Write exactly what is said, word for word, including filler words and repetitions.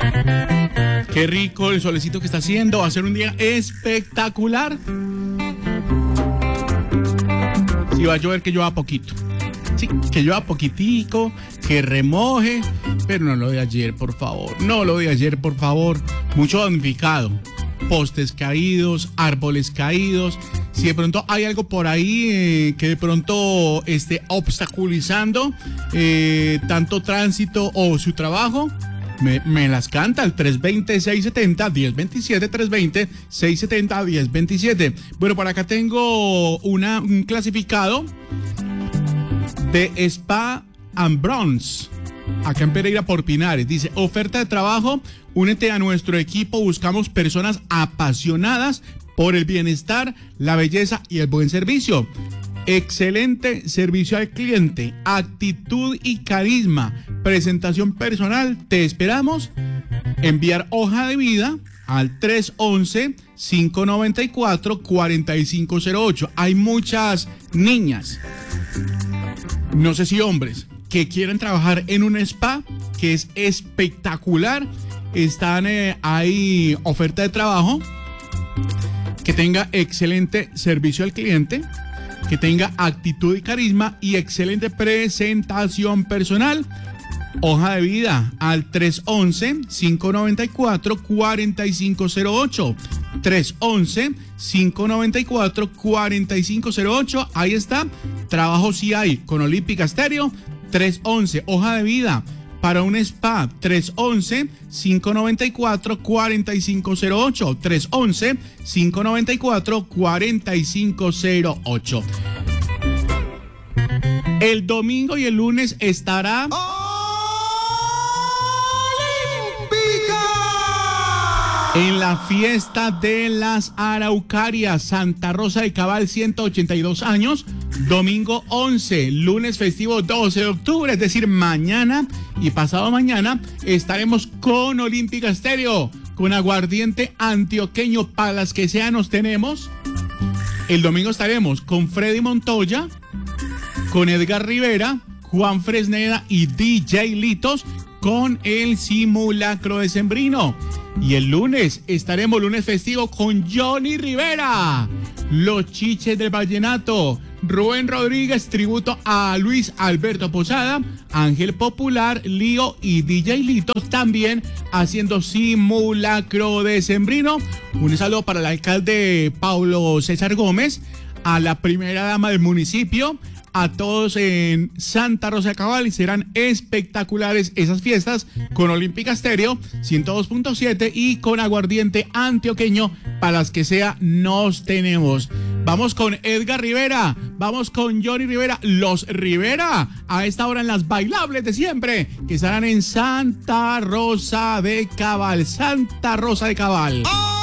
Qué rico el solecito que está haciendo. Va a ser un día espectacular. Si va a llover, que llueva poquito. Sí, que llueva poquitico, que remoje. Pero no lo de ayer, por favor. No lo de ayer, por favor. Mucho damnificado. Postes caídos, árboles caídos. Si de pronto hay algo por ahí eh, que de pronto esté obstaculizando eh, tanto tránsito o su trabajo, me, me las canta el tres veinte, seiscientos setenta, diez veintisiete, tres veinte, seiscientos setenta, diez veintisiete. Bueno, por acá tengo una, un clasificado de Spa and Bronze, acá en Pereira por Pinares. Dice, oferta de trabajo, únete a nuestro equipo, buscamos personas apasionadas por el bienestar, la belleza y el buen servicio. Excelente servicio al cliente, actitud y carisma, presentación personal. Te esperamos. Enviar hoja de vida al tres once, cinco noventa y cuatro, cuarenta y cinco cero ocho. Hay muchas niñas, no sé si hombres, que quieren trabajar en un spa que es espectacular. Están eh, hay oferta de trabajo que tenga excelente servicio al cliente, que tenga actitud y carisma y excelente presentación personal. Hoja de vida al tres once, cinco noventa y cuatro, cuarenta y cinco cero ocho. tres once, cinco noventa y cuatro, cuarenta y cinco cero ocho. Ahí está. Trabajo sí hay con Olímpica Estéreo. tres once, hoja de vida para un spa. tres once, cinco noventa y cuatro, cuarenta y cinco cero ocho. tres once, cinco noventa y cuatro, cuarenta y cinco cero ocho. El domingo y el lunes estará en la fiesta de las Araucarias, Santa Rosa de Cabal, ciento ochenta y dos años, domingo once, lunes festivo doce de octubre, es decir, mañana y pasado mañana estaremos con Olímpica Estéreo, con aguardiente antioqueño para las que sean nos tenemos. El domingo estaremos con Freddy Montoya, con Edgar Rivera, Juan Fresneda y D J Litos con el simulacro decembrino. Y el lunes estaremos, lunes festivo, con Johnny Rivera, Los Chiches del Vallenato, Rubén Rodríguez, tributo a Luis Alberto Posada, Ángel Popular, Lío y D J Litos también haciendo simulacro decembrino. Un saludo para el alcalde Paulo César Gómez, a la primera dama del municipio, a todos en Santa Rosa de Cabal, y serán espectaculares esas fiestas con Olímpica Estéreo ciento dos punto siete y con aguardiente antioqueño para las que sea nos tenemos. Vamos con Edgar Rivera, vamos con Johnny Rivera, los Rivera, a esta hora en las bailables de siempre, que estarán en Santa Rosa de Cabal, Santa Rosa de Cabal. ¡Oh!